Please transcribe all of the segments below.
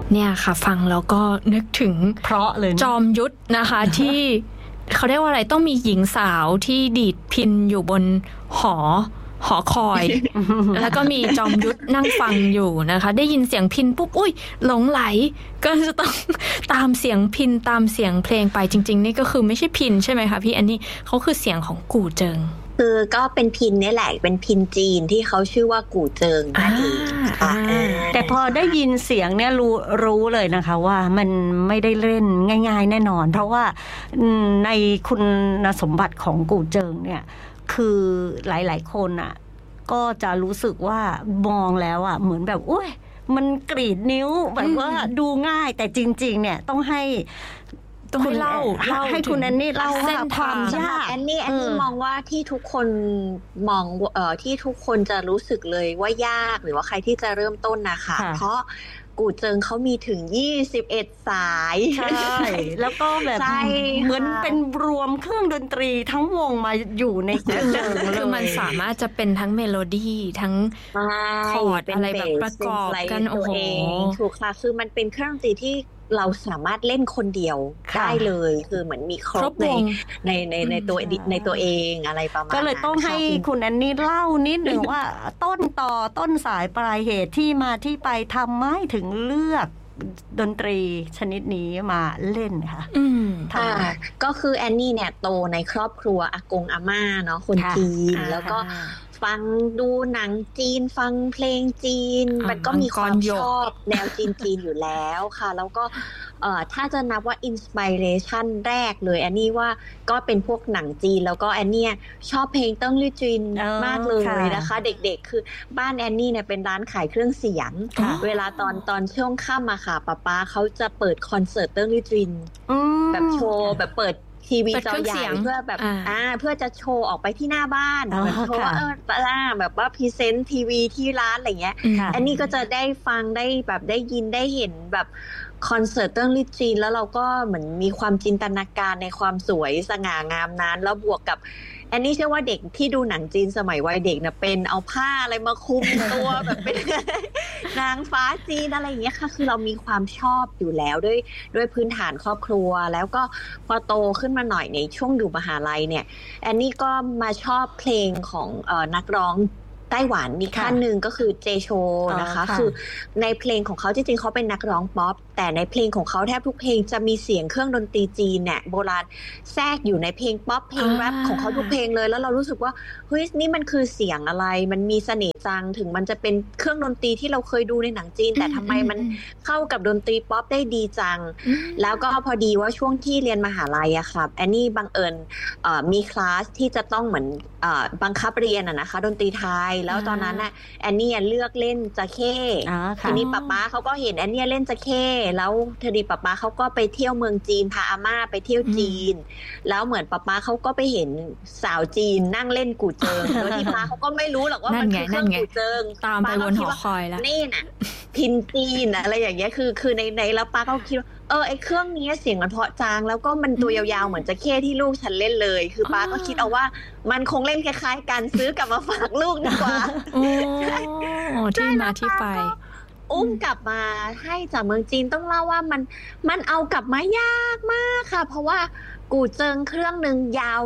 เนี่ยค่ะฟังแล้วก็นึกถึงเพราะเลยจอมยุทธนะคะ ที่เขาเรียกว่าอะไรต้องมีหญิงสาวที่ดีดพิณอยู่บนหอคอย แล้วก็มีจอมยุทธนั่งฟังอยู่นะคะได้ยินเสียงพิณปุ๊บอุ้ยหลงไหลก็จะต้องตามเสียงพิณตามเสียงเพลงไปจริงๆนี่ก็คือไม่ใช่พิณใช่ไหมคะพี่อันนี้เขาคือเสียงของกู่เจิงคือก็เป็นพินนี่แหละเป็นพินจีนที่เขาชื่อว่ากู่เจิงนั่นเองค่ะแต่พอได้ยินเสียงเนี่ยรู้เลยนะคะว่ามันไม่ได้เล่นง่ายๆแน่นอนเพราะว่าในคุณสมบัติของกู่เจิงเนี่ยคือหลายๆคนอ่ะก็จะรู้สึกว่ามองแล้วอ่ะเหมือนแบบโอ้ยมันกรีดนิ้วแบบว่าดูง่ายแต่จริงๆเนี่ยต้องให้คุณเล่าให้คุณแอนนี่เล่าว่าความยากแอนนี่มองว่าที่ทุกคนมองที่ทุกคนจะรู้สึกเลยว่ายากหรือว่าใครที่จะเริ่มต้นนะคะเพราะกู่เจิงเขามีถึง21สายใช่แล้วก็แบบเหมือนเป็นรวมเครื่องดนตรีทั้งวงมาอยู่ในกู่เจิงคือมันสามารถจะเป็นทั้งเมโลดี้ทั้งคอร์ดอะไรแบบประกอบกันโอ้โหถูกค่ะคือมันเป็นเครื่องดนตรีที่เราสามารถเล่นคนเดียวได้เลยคือเหมือนมีครบในตัวเองอะไรประมาณนั้นก็เลยต้องให้คุณแอนนี่เล่านิดหนึ่งว่าต้นสายปลายเหตุที่มาที่ไปทำไมถึงเลือกดนตรีชนิดนี้มาเล่นค่ะก็คือแอนนี่เนี่ยโตในครอบครัวอากงอาม่าเนาะคนจีนแล้วก็ฟังดูหนังจีนฟังเพลงจีนมันก็มีความชอบแนวจีนอยู่แล้วค่ะแล้วก็ถ้าจะนับว่าอินสปิเรชันแรกเลยแอนนี่ว่าก็เป็นพวกหนังจีนแล้วก็แอนนี่ชอบเพลงเติ้งลี่จินมากเลยนะคะเด็กๆคือบ้านแอนนี่เนี่ยเป็นร้านขายเครื่องเสียงเวลาตอนช่วงค่ำอะค่ะป๊าเขาจะเปิดคอนเสิร์ตเติ้งลี่จินแบบโชว์แบบเปิดทีวีจอใหญ่เพื่อแบบเพื่อจะโชว์ออกไปที่หน้าบ้านเหมือนโชว์ว่าแบบว่าพรีเซนต์ทีวีที่ร้านอะไรเงี้ยอันนี้ก็จะได้ฟังได้แบบได้ยินได้เห็นแบบคอนเสิร์ตเติ้งลี่จีนแล้วเราก็เหมือนมีความจินตนาการในความสวยสง่างามนั้นแล้วบวกกับอันนี้เชื่อว่าเด็กที่ดูหนังจีนสมัยวัยเด็กเนี่ยเป็นเอาผ้าอะไรมาคลุมตัวแบบเป็นนางฟ้าจีนอะไรอย่างเงี้ยค่ะคือเรามีความชอบอยู่แล้วด้วยพื้นฐานครอบครัวแล้วก็พอโตขึ้นมาหน่อยในช่วงอยู่มหาลัยเนี่ยอันนี้ก็มาชอบเพลงของนักร้องไต้หวันอีกท่านหนึ่งก็คือเจโชนะคะคือในเพลงของเขาจริงๆเขาเป็นนักร้องป๊อปแต่ในเพลงของเขาแทบทุกเพลงจะมีเสียงเครื่องดนตรีจีนเนี่ยโบราณแทรกอยู่ในเพลงป๊อปเพลงแรปของเขาทุกเพลงเลยแล้วเรารู้สึกว่าเฮ้ยนี่มันคือเสียงอะไรมันมีเสน่ห์จังถึงมันจะเป็นเครื่องดนตรีที่เราเคยดูในหนังจีนแต่ทำไมมันเข้ากับดนตรีป๊อปได้ดีจังแล้วก็พอดีว่าช่วงที่เรียนมหาลัยอะค่ะแอนนี่บังเอิญมีคลาสที่จะต้องเหมือนบังคับเรียนนะคะดนตรีไทยแล้วตอนนั้นน่ะแอนนี่เลือกเล่นจะเข้ทีนี้ป๊าเขาก็เห็นแอนนี่เล่นจะเข้แล้วทีนี้ป๊าเขาก็ไปเที่ยวเมืองจีนพาอาม่าไปเที่ยวจีนแล้วเหมือนป๊าเขาก็ไปเห็นสาวจีนนั่งเล่นกู่เจิงโดยที่ป๊าเขาก็ไม่รู้หรอกว่ามันคือเครื่องกู่เจิงตามไปบนหอคอยแล้วนี่น่ะพินจีนอะไรอย่างเงี้ยคือในแล้วป๊าก็คิดว่าไอ้เครื่องนี้เสียงมันเพราะจางแล้วก็มันตัวยาวๆเหมือนจะเข้ที่ลูกฉันเล่นเลยคือป๊าก็คิดเอาว่ามันคงเล่นคล้ายๆกันซื้อกลับมาฝากลูกดีกว่าที่มาที่ไปอุ้มกลับมาให้จากเมืองจีนต้องเล่าว่ามันเอากลับมายากมากค่ะเพราะว่ากู่เจิงเครื่องนึงยาว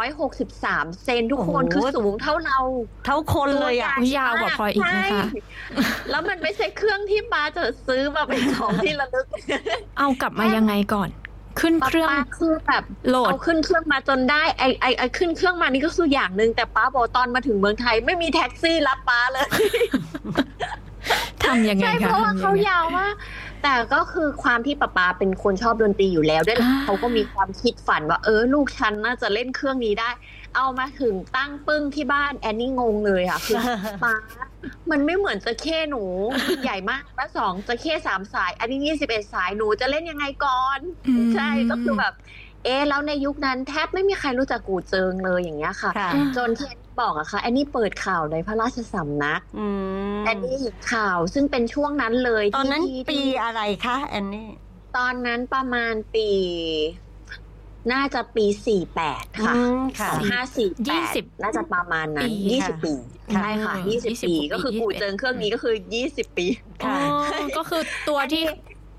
163เซนทุกคนคือสูงเท่าเราเท่าคนเลยอ่ะยาวกว่าพลอยอีกนะคะแล้วมันไม่ใช่เครื่องที่ป้าจะซื้อมาเป็นของที่ระลึกเอากลับมายังไงก่อนขึ้นเครื่องคือแบบเอาขึ้นเครื่องมาจนได้ไอขึ้นเครื่องมานี่ก็คืออย่างนึงแต่ป้าบอกตอนมาถึงเมืองไทยไม่มีแท็กซี่รับป้าเลยทำยังไงคะใช่เพราะว่าเขายาวมากแต่ก็คือความที่ป๊าเป็นคนชอบดนตรีอยู่แล้วด้วยเขาก็มีความคิดฝันว่าลูกฉันน่าจะเล่นเครื่องนี้ได้เอามาถึงตั้งปึ้งที่บ้านแอนนี่งงเลยค่ะคือป๊ามันไม่เหมือนจะเข้หนูใหญ่มากแล้ว2จะเข้3สายอันนี้21สายหนูจะเล่นยังไงก่อนใช่ก็คือแบบแล้วในยุคนั้นแทบไม่มีใครรู้จักกู่เจิงเลยอย่างเงี้ยค่ะจนที่บอกอะค่ะแอนนี่เปิดข่าวในพระราชสำนักแอนนี่เห็นข่าวซึ่งเป็นช่วงนั้นเลยตอนนั้นปีอะไรคะแอนนี่ตอนนั้นประมาณปีน่าจะปี48ค่ะ2548น่าจะประมาณนั้น20ปีใช่ค่ะ20ปีก็คือกู่เจิงเครื่องนี้ก็คือ20ปีก็คือตัวที่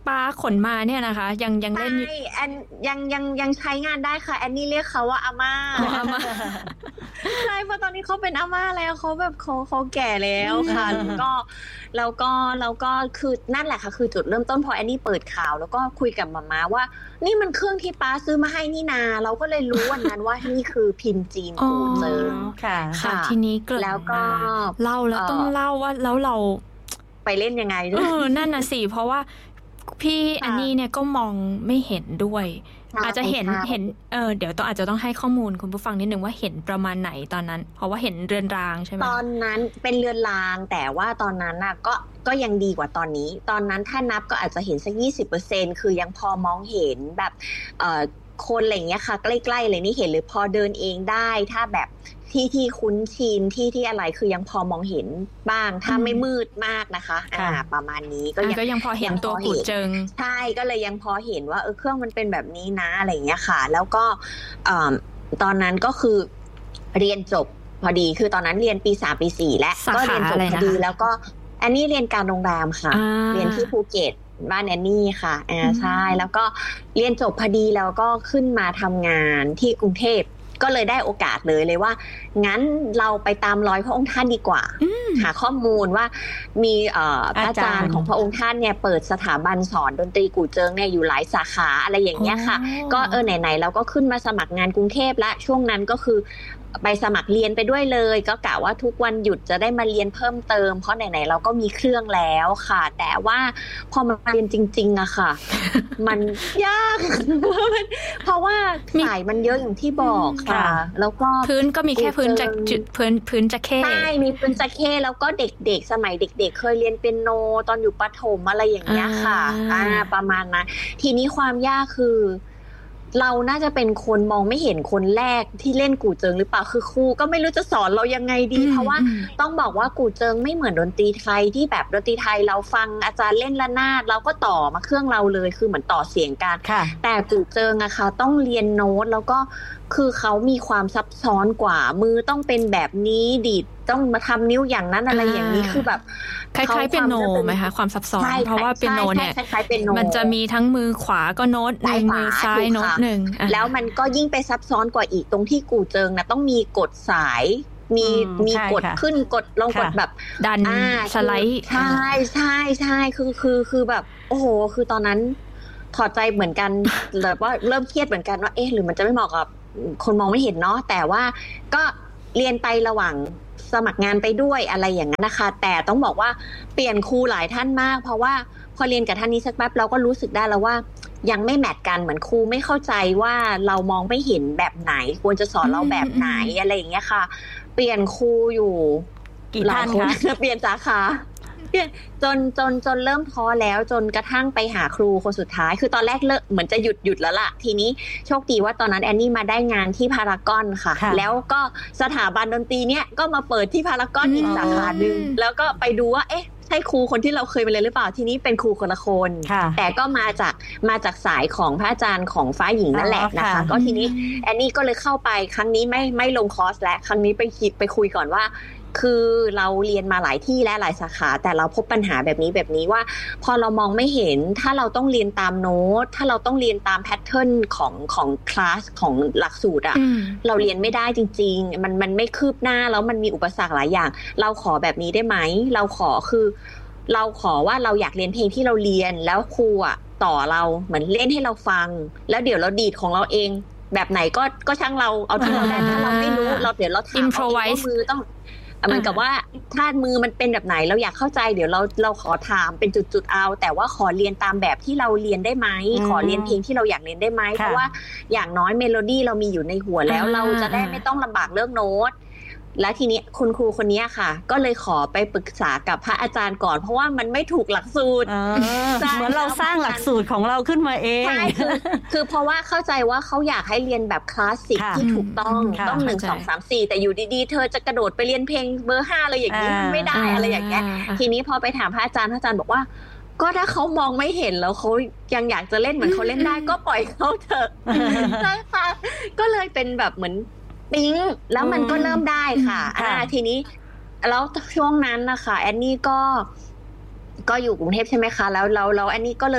ป้าขนมาเนี่ยนะคะยังเล่นอยู่แอนยังใช้งานได้ค่ะแอนนี่เรียกเขาว่าอาม่าใช่เพราะตอนนี้เขาเป็นอาม่าแล้วเขาแบบเขาแก่แล้วค่ะแล้วก็คือนั่นแหละค่ะคือจุดเริ่มต้นพอแอนนี่เปิดข่าวแล้วก็คุยกับม่าว่านี่มันเครื่องที่ป้าซื้อมาให้นี่นาเราก็เลยรู้วันนั้นว่านี่คือพินจีนกูเจิงค่ะทีนี้เกิดแล้วก็เล่าแล้วต้องเล่าว่าแล้วเราไปเล่นยังไงด้วยนั่นน่ะสิเพราะว่าพี่อันนี้เนี่ยก็มองไม่เห็นด้วยอาจจะเห็นเดี๋ยวอาจจะต้องให้ข้อมูลคุณผู้ฟังนิดนึงว่าเห็นประมาณไหนตอนนั้นเพราะว่าเห็นเรือนรางใช่ไหมตอนนั้นเป็นเรือนรางแต่ว่าตอนนั้นน่ะก็ยังดีกว่าตอนนี้ตอนนั้นถ้านับก็อาจจะเห็นสัก 20% คือยังพอมองเห็นแบบคนอะไรอย่างเงี้ยค่ะใกล้ๆเลยนี่เห็นหรือพอเดินเองได้ถ้าแบบที่คุ้นชินที่อะไรคือยังพอมองเห็นบ้างถ้าไม่มืดมากนะคะประมาณนี้ก็ยังพอเห็นตัวกูเจิงใช่ก็เลยยังพอเห็นว่าเครื่องมันเป็นแบบนี้นะอะไรอย่างเงี้ยค่ะแล้วก็ตอนนั้นก็คือเรียนจบพอดีคือตอนนั้นเรียนปี 3 ปี 4แล้วก็เรียนจบพอดีแล้วก็อันนี้เรียนการโรงแรมค่ะเรียนที่ภูเก็ตบ้านแอนนี่ค่ะใช่แล้วก็เรียนจบพอดีแล้วก็ขึ้นมาทำงานที่กรุงเทพก็เลยได้โอกาสเลยว่างั้นเราไปตามรอยพระองค์ท่านดีกว่าหาข้อมูลว่ามีอาจารย์ของพระองค์ท่านเนี่ยเปิดสถาบันสอนดนตรีกู่เจิงเนี่ยอยู่หลายสาขาอะไรอย่างเงี้ยค่ะก็ไหนๆเราก็ขึ้นมาสมัครงานกรุงเทพและช่วงนั้นก็คือไปสมัครเรียนไปด้วยเลยก็กะว่าทุกวันหยุดจะได้มาเรียนเพิ่มเติมเพราะไหนๆเราก็มีเครื่องแล้วค่ะแต่ว่าพอมาเรียนจริงๆอะค่ะ มันยากเพราะว่าสายมันเยอะอย่างที่บอกค่ะแล้วก็พื้นก็มีแค่พื้นจะเข้ใช่มีพื้นจะเข้แล้วก็เด็กๆสมัยเด็กๆเคยเรียนเปียโนตอนอยู่ประถมอะไรอย่างเงี้ยค่ะประมาณนั้นทีนี้ความยากคือเราน่าจะเป็นคนมองไม่เห็นคนแรกที่เล่นกู่เจิงหรือเปล่าคือครูก็ไม่รู้จะสอนเรายังไงดีเพราะว่าต้องบอกว่ากู่เจิงไม่เหมือนดนตรีไทยที่แบบดนตรีไทยเราฟังอาจารย์เล่นระนาดเราก็ต่อมาเครื่องเราเลยคือเหมือนต่อเสียงกันแต่กู่เจิงอะค่ะต้องเรียนโน้ตแล้วก็คือเขามีความซับซ้อนกว่ามือต้องเป็นแบบนี้ดีดต้องมาทำนิ้วอย่างนั้นอะไรอย่างนี้คือแบบคล้ายๆเปียโนไหมคะความซับซ้อนเพราะว่าเปียโนเนี่ยมันจะมีทั้งมือขวาก็โน้ตหนึ่งมือซ้ายโน้ตหนึ่งแล้วมันก็ยิ่งไปซับซ้อนกว่าอีกตรงที่กู่เจิงนะต้องมีกดสายมีกดขึ้นกดลงกดแบบดันสไลด์ใช่คือแบบโอ้โหคือตอนนั้นถอดใจเหมือนกันแบบว่าเริ่มเครียดเหมือนกันว่าหรือมันจะไม่เหมาะกับคนมองไม่เห็นเนาะแต่ว่าก็เรียนไประหว่างสมัครงานไปด้วยอะไรอย่างนั้นนะคะแต่ต้องบอกว่าเปลี่ยนครูหลายท่านมากเพราะว่าพอเรียนกับท่านนี้สักแป๊บเราก็รู้สึกได้แล้วว่ายังไม่แมทกันเหมือนครูไม่เข้าใจว่าเรามองไม่เห็นแบบไหนควรจะสอนเราแบบไหนอะไรอย่างเงี้ยค่ะเปลี่ยนครูอยู่กี่ท่านคะเปลี่ยนสาขาจนเริ่มท้อแล้วจนกระทั่งไปหาครูคนสุดท้ายคือตอนแรกเหมือนจะหยุดแล้วล่ะทีนี้โชคดีว่าตอนนั้นแอนนี่มาได้งานที่พารากอนค่ะแล้วก็สถาบันดนตรีเนี่ยก็มาเปิดที่พารากอนอีกสาขานึงแล้วก็ไปดูว่าใช่ครูคนที่เราเคยไปเรียนหรือเปล่าทีนี้เป็นครูคนละคนแต่ก็มาจากสายของพระอาจารย์ของฟ้าหญิงนั่นแหละนะคะก็ทีนี้แอนนี่ก็เลยเข้าไปครั้งนี้ไม่ลงคอร์สแล้วครั้งนี้ไปคุยก่อนว่าคือเราเรียนมาหลายที่และหลายสาขาแต่เราพบปัญหาแบบนี้ว่าพอเรามองไม่เห็นถ้าเราต้องเรียนตามโน้ตถ้าเราต้องเรียนตามแพทเทิร์นของคลาสของหลักสูตรอะเราเรียนไม่ได้จริงๆมันไม่คืบหน้าแล้วมันมีอุปสรรคหลายอย่างเราขอแบบนี้ได้ไหมเราขอว่าเราอยากเรียนเพลงที่เราเรียนแล้วครูอะต่อเราเหมือนเล่นให้เราฟังแล้วเดี๋ยวเราดีดของเราเองแบบไหนก็ช่างเราเอาที่เราได้ถ้าเราไม่รู้เราเดี๋ยวเราถามเอาเองว่ามือต้องเหมือนกับว่าถ้ามือมันเป็นแบบไหนเราอยากเข้าใจเดี๋ยวเราขอถามเป็นจุดๆเอาแต่ว่าขอเรียนตามแบบที่เราเรียนได้ไหมขอเรียนเพลงที่เราอยากเรียนได้ไหมเพราะว่าอย่างน้อยเมโลดี้เรามีอยู่ในหัวแล้วเราจะได้ไม่ต้องลำบากเรื่องโน้ตและทีนี้คุณครูคนนี้ค่ะก็เลยขอไปปรึกษากับพระอาจารย์ก่อนเพราะว่ามันไม่ถูกหลักสูตรเหมือนเราสร้างหลักสูตรของเราขึ้นมาเองใช่คือเพราะว่าเข้าใจว่าเขาอยากให้เรียนแบบคลาสสิกที่ถูกต้อง1 2 3 4แต่อยู่ดีๆเธอจะกระโดดไปเรียนเพลงเบอร์5อะไรอย่างนี้ไม่ได้อะไรอย่างเงี้ยทีนี้พอไปถามพระอาจารย์บอกว่าก็ถ้าเขามองไม่เห็นแล้วเขายังอยากจะเล่นเหมือนเขาเล่นได้ก็ปล่อยเขาเถอะใช่ค่ะก็เลยเป็นแบบเหมือนปิ๊งแล้วมันก็เริ่มได้ค่ะทีนี้แล้วช่วงนั้นนะคะแอนนี่ก็อยู่กรุงเทพใช่ไหมคะแล้วแอนนี่ก็เลย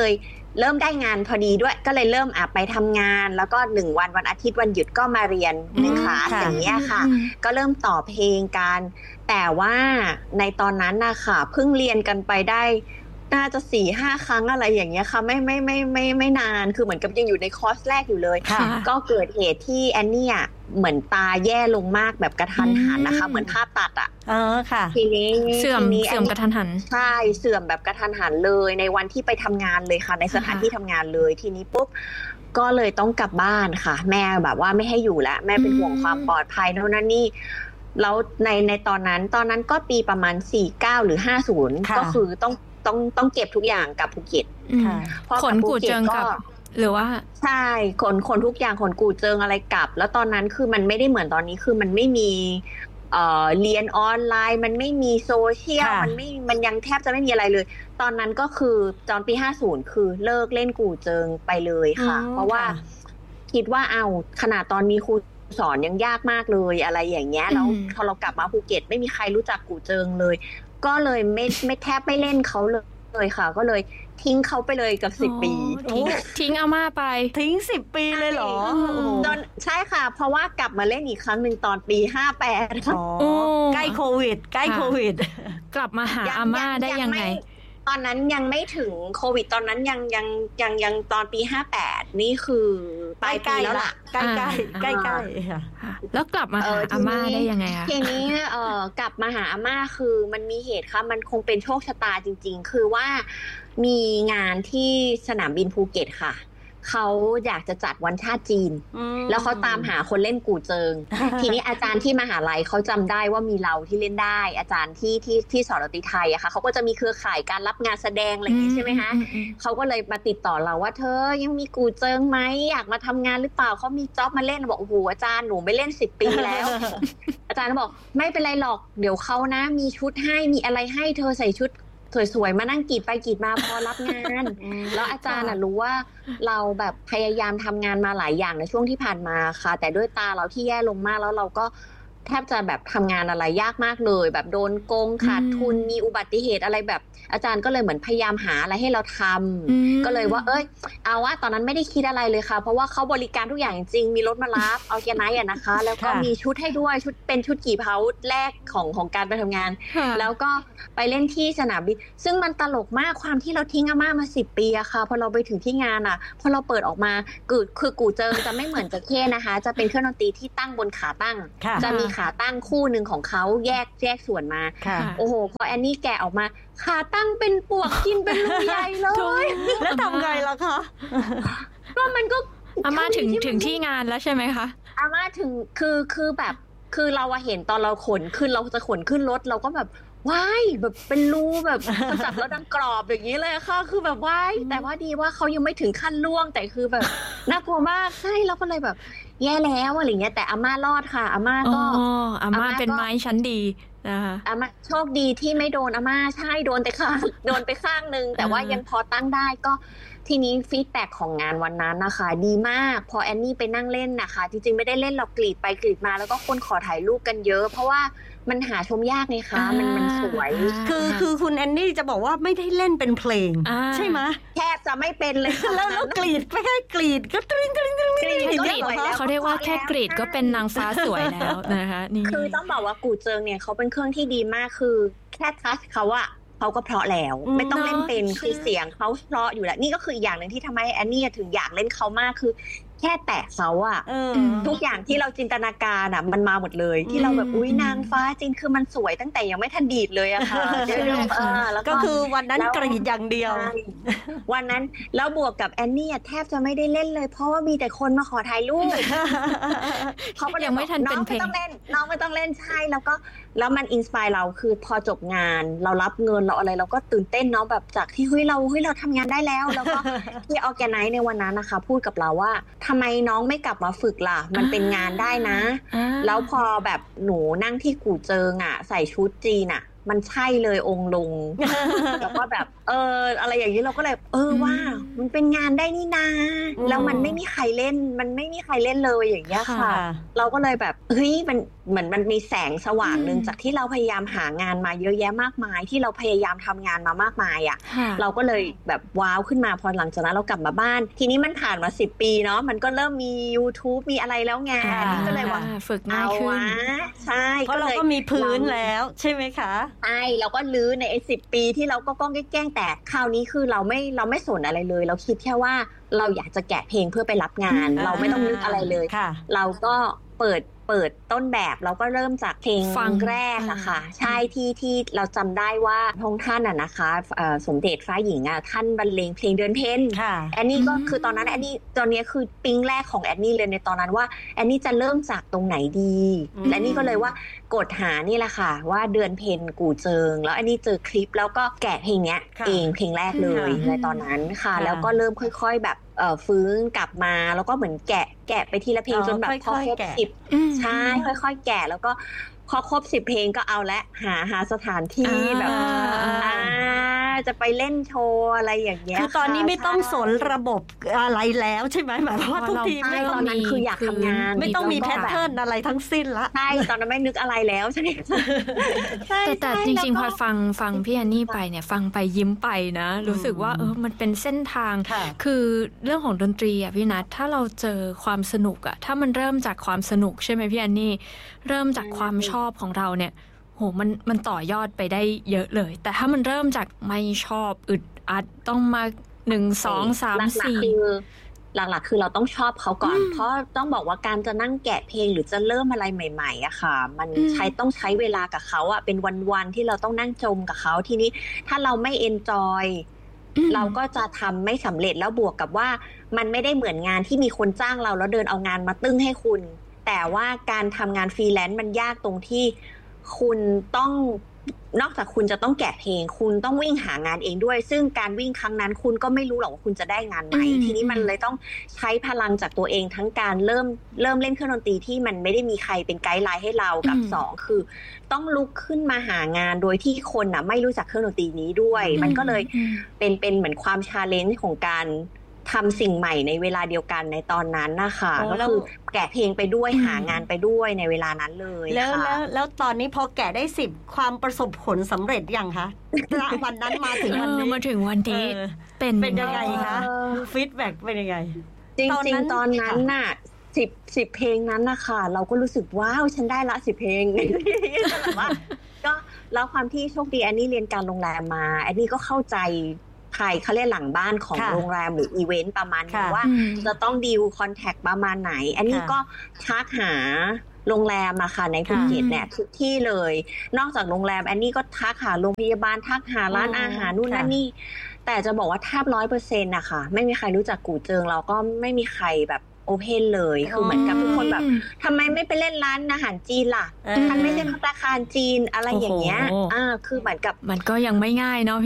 เริ่มได้งานพอดีด้วยก็เลยเริ่มไปทำงานแล้วก็1วันอาทิตย์วันหยุดก็มาเรียน1คลาสอย่างเงี้ยค่ะก็เริ่มต่อเพลงกันแต่ว่าในตอนนั้นนะคะเพิ่งเรียนกันไปได้น่าจะ 4-5 ครั้งอะไรอย่างเงี้ยค่ะไม่นานคือเหมือนกับยังอยู่ในคอร์สแรกอยู่เลยก็เกิดเหตุที่แอนนี่เหมือนตาแย่ลงมากแบบกระทันหันนะคะเหมือนภาพตัดค่ะทีนี้เสื่อมกระทันหันใช่เสื่อมแบบกระทันหันเลยในวันที่ไปทำงานเลยค่ะในสถานที่ทำงานเลยทีนี้ปุ๊บก็เลยต้องกลับบ้านค่ะแม่แบบว่าไม่ให้อยู่แล้วแม่เป็นห่วงความปลอดภัยโน่นนั่นนี่แล้วในตอนนั้นก็ปีประมาณ49หรือ50ก็คือต้องเก็บทุกอย่างกับภูเก็ตขนกู่เจิงกับหรือว่าใช่ขนทุกอย่างขนกู่เจิงอะไรกลับแล้วตอนนั้นคือมันไม่ได้เหมือนตอนนี้คือมันไม่มีเรียนออนไลน์มันไม่มีโซเชียลมันยังแทบจะไม่มีอะไรเลยตอนนั้นก็คือตอนปี50คือเลิกเล่นกู่เจิงไปเลยค่ะเพราะว่าคิดว่าขนาดตอนมีครูสอนยังยากมากเลยอะไรอย่างเงี้ยแล้วพอเรากลับมาภูเก็ตไม่มีใครรู้จักกู่เจิงเลยก็เลยไม่แทบไม่เล่นเขาเลยค่ะก็เลยทิ้งเขาไปเลยกับ10 ปีทิ้งอาม่าไปทิ้ง10 ปีเลยเหรอใช่ค่ะเพราะว่ากลับมาเล่นอีกครั้งหนึ่งตอนปี58ค่ะใกล้โควิดกลับมาหาอาม่าได้ยังไงตอนนั้นยังไม่ถึงโควิดตอนนั้นยังตอนปี58นี่คือปลายปีแล้วล่ะใกล้แล้วกลับมาหาอาม่าได้ยังไงคะทีนี้กลับมาหาอาม่าคือมันมีเหตุค่ะมันคงเป็นโชคชะตาจริงๆคือว่ามีงานที่สนามบินภูเก็ตค่ะเขาอยากจะจัดวันชาติจีนแล้วเขาตามหาคนเล่นกู่เจิงทีนี้อาจารย์ที่มหาลัยเขาจำได้ว่ามีเราที่เล่นได้อาจารย์ที่สอนดนตรีไทยอะค่ะเขาก็จะมีเครือข่ายการรับงานแสดงอะไรอย่างนี้ใช่ไหมคะเขาก็เลยมาติดต่อเราว่าเธอยังมีกู่เจิงไหมอยากมาทำงานหรือเปล่าเขามีจ็อบมาเล่นบอกโอ้โหอาจารย์หนูไม่เล่น10 ปีแล้วอาจารย์บอกไม่เป็นไรหรอกเดี๋ยวเขานะมีชุดให้มีอะไรให้เธอใส่ชุดสวยๆมานั่งกรีดไปกรีดมาพอรับงานแล้วอาจารย์รู้ว่าเราแบบพยายามทำงานมาหลายอย่างในช่วงที่ผ่านมาค่ะแต่ด้วยตาเราที่แย่ลงมากแล้วเราก็แทบจะแบบทำงานอะไรยากมากเลยแบบโดนโกงขาดทุนมีอุบัติเหตุอะไรแบบอาจารย์ก็เลยเหมือนพยายามหาอะไรให้เราทำก็เลยว่าเอาว่าตอนนั้นไม่ได้คิดอะไรเลยค่ะเพราะว่าเขาบริการทุกอย่างจริงมีรถมารับเอาแกไนท์นะคะแล้วก็มีชุดให้ด้วยชุดเป็นชุดกี่เผาแรกของการไปทำงานแล้วก็ไปเล่นที่สนามบินซึ่งมันตลกมากความที่เราทิ้งอาม่ามา10 ปีอะค่ะพอเราไปถึงที่งานพอเราเปิดออกมาคือกู่เจิงจะไม่เหมือนจะเข้นะคะจะเป็นเครื่องดนตรีที่ตั้งบนขาตั้งจะมีขาตั้งคู่หนึ่งของเขาแยกส่วนมาโอ้โหพอแอนนี่แกะออกมาขาตั้งเป็นปวกกินเป็นรูใหญ่เลยแล้วทำไงล่ะคะก็มันก็อาม่าถึงที่งานแล้วใช่ไหมคะอาม่าถึงคือแบบคือเราเห็นตอนเราขนขึ้นเราจะขนขึ้นรถเราก็แบบว้ายแบบเป็นรูแบบจับแล้วดังกรอบอย่างนี้เลยค่ะคือแบบว้ายแต่ว่าดีว่าเขายังไม่ถึงขั้นล่วงแต่คือแบบน่ากลัวมากใช่เราก็เลยแบบแย่แล้วอะไรเงี้ยแต่อาม่ารอดค่ะอาม่าก็อาม่าเป็นไม้ชั้นดีนะคะอาม่าโชคดีที่ไม่โดนอาม่าใช่โดนแต่ข้างโดนไปข้างนึงแต่ว่ายังพอตั้งได้ก็ทีนี้ฟีดแบ็กของงานวันนั้นนะคะดีมากพอแอนนี่ไปนั่งเล่นนะคะจริงๆไม่ได้เล่นเรากรีดไปกรีดมาแล้วก็คนขอถ่ายรูปกันเยอะเพราะว่ามันหาชมยากไงคะมันสวยคือคุณแอนนี่จะบอกว่าไม่ได้เล่นเป็นเพลงใช่ไหมแทบจะไม่เป็นเลยแล้วกรีดไปแค่กรีดก็ตริงเขาเรียกว่าแค่กรีดก็เป็นนางฟ้าสวยแล้วนะคะนี่คือต้องบอกว่ากู่เจิงเนี่ยเขาเป็นเครื่องที่ดีมากคือแค่ทัชเขาก็เพราะแล้วไม่ต้องเล่นเป็นคือเสียงเขาเพราะอยู่แล้วนี่ก็คืออีกอย่างนึงที่ทำให้แอนนี่ถึงอยากเล่นเขามากคือแค่แตะเขาทุกอย่างที่เราจินตนาการมันมาหมดเลยที่เราแบบอุ๊ยนางฟ้าจริงคือมันสวยตั้งแต่ยังไม่ทันดีดเลยอะค่ะแล้วก็คือวันนั้นกรีดอย่างเดียววันนั้นแล้วบวกกับแอนนี่แทบจะไม่ได้เล่นเลยเพราะว่ามีแต่คนมาขอถ่ายรูปเขาก็ยังไม่ทันเป็นเพลงน้องไม่ต้องเล่นใช่แล้วมันอินสไปร์เราคือพอจบงานเรารับเงินเราอะไรเราก็ตื่นเต้นเนาะแบบจากที่เราทำงานได้แล้วแล้วก็ที่ออร์แกไนซ์ในวันนั้นนะคะพูดกับเราว่าทำไมน้องไม่กลับมาฝึกล่ะมันเป็นงานได้นะแล้วพอแบบหนูนั่งที่กู่เจิงใส่ชุดจีนมันใช่เลยองค์ลง แล้วก็แบบอะไรอย่างนี้เราก็เลยว่ามันเป็นงานได้นี่นาแล้วมันไม่มีใครเล่นเลยอย่างเงี้ยค่ะเราก็เลยแบบเฮ้ยมันเหมือนมันมีแสงสว่างนึงจากที่เราพยายามหางานมาเยอะแยะมากมายที่เราพยายามทำงานมามากมายอ่ะเราก็เลยแบบว้าวขึ้นมาพอหลังจากนั้นเรากลับมาบ้านทีนี้มันผ่านมา10 ปีเนาะมันก็เริ่มมี YouTube มีอะไรแล้วไงนี่ก็เลยว่าฝึกง่ายขึ้นใช่เพราะเราก็มีพื้นแล้วใช่ไหมคะใช่เราก็ลื้อใน10 ปีที่เราก็ก้องแก้งแต่คราวนี้คือเราไม่สนอะไรเลยเราคิดแค่ว่าเราอยากจะแกะเพลงเพื่อไปรับงานเราไม่ต้องนึกอะไรเลยเราก็เปิดต้นแบบเราก็เริ่มจากเพลงฟังแรกอะค่ะใช่ที่เราจำได้ว่าพระองค์ท่านอะนะคะสมเด็จฟ้าหญิงอะท่านบรรเลงเพลงเดือนเพ็ญแอนนี่ก็คือตอนนั้นแอนนี่ตอนนี้คือปิ๊งแรกของแอนนี่เลยในตอนนั้นว่าแอนนี่จะเริ่มจากตรงไหนดีและนี่ก็เลยว่ากดหานี่แหละค่ะว่าเดือนเพ็ญกู่เจิงแล้วแอนนี่เจอคลิปแล้วก็แกะเพลงเนี้ยเองเพลงแรกเลยในตอนนั้นค่ะแล้วก็เริ่มค่อยๆแบบฟื้นกลับมาแล้วก็เหมือนแกะไปทีละเพลงจนแบบพอครบ10ใช่ค่อยๆแกะแล้วก็พอครบ10 เพลงก็เอาและหาสถานที่แบบจะไปเล่นโชว์อะไรอย่างเงี้ยคือตอนนี้ไม่ต้องสนระบบอะไรแล้วใช่ไหมหมายความว่าทุกทีไม่ตอนนั้นคืออยากทำงานไม่ต้องมีแพทเทิร์นอะไรทั้งสิ้นละใช่ตอนนั้นไม่นึกอะไรแล้วใช่ไหมแต่จริงๆพอฟังพี่แอนนี่ไปเนี่ยฟังไปยิ้มไปนะรู้สึกว่ามันเป็นเส้นทางคือเรื่องของดนตรีอ่ะพี่นัทถ้าเราเจอความสนุกอ่ะถ้ามันเริ่มจากความสนุกใช่ไหมพี่แอนนี่เริ่มจากความชอบของเราเนี่ยโหมันต่อยอดไปได้เยอะเลยแต่ถ้ามันเริ่มจากไม่ชอบอึดอัดต้องมา1 2 3 4 หลักๆคือเราต้องชอบเขาก่อนเพราะต้องบอกว่าการจะนั่งแกะเพลงหรือจะเริ่มอะไรใหม่ๆอะค่ะมันต้องใช้เวลากับเขาอะเป็นวันๆที่เราต้องนั่งจมกับเขาทีนี้ถ้าเราไม่เอนจอยเราก็จะทำไม่สำเร็จแล้วบวกกับว่ามันไม่ได้เหมือนงานที่มีคนจ้างเราแล้วเดินเอางานมาตึ้งให้คุณแต่ว่าการทำงานฟรีแลนซ์มันยากตรงที่คุณต้องนอกจากคุณจะต้องแกะเพลงคุณต้องวิ่งหางานเองด้วยซึ่งการวิ่งครั้งนั้นคุณก็ไม่รู้หรอกว่าคุณจะได้งานไหนทีนี้มันเลยต้องใช้พลังจากตัวเองทั้งการเริ่มเล่นเครื่องดนตรีที่มันไม่ได้มีใครเป็นไกด์ไลน์ให้เรากับ2คือต้องลุกขึ้นมาหางานโดยที่คนน่ะไม่รู้จักเครื่องดนตรีนี้ด้วยมันก็เลยเป็นเหมือนความชาเลนจ์ของการทำสิ่งใหม่ในเวลาเดียวกันในตอนนั้นนะคะก็คือแกะเพลงไปด้วยหางานไปด้วยในเวลานั้นเลยแล้วตอนนี้พอแกะได้10ความประสบผลสำเร็จยังคะวันนั้นมาถึงวันนี้มาถึงวันนี้เป็นยังไงคะฟีดแบ็กเป็นยังไงจริงๆตอนนั้นน่ะ10เพลงนั้นนะคะเราก็รู้สึกว้าวฉันได้ละ10เพลงแต่ว่าก็แล้วความที่โชคดีแอนนี่เรียนการโรงแรมมาแอนนี่ก็เข้าใจเขาเรียกหลังบ้านของโรงแรมหรืออีเวนต์ประมาณนี้ว่าจะต้องดีลคอนแทคประมาณไหนอันนี้ก็ทักหาโรงแรมอะค่ะในภูเก็ตเนี่ยทุกที่เลยนอกจากโรงแรมอันนี้ก็ทักหาโรงพยาบาลทักหาร้านอาหารนู่นนั่นนี่แต่จะบอกว่าแทบ100%นะคะไม่มีใครรู้จักกู่เจิงเราก็ไม่มีใครแบบโอเพนเลยคือเหมือนกับทุกคนแบบทำไมไม่ไปเล่นร้านอาหารจีนล่ะมันไม่ใช่ภัตตาคารจีนอะไรอย่างเงี้ยคือเหมือนกับมันก็ยังไม่ง่ายเนาะ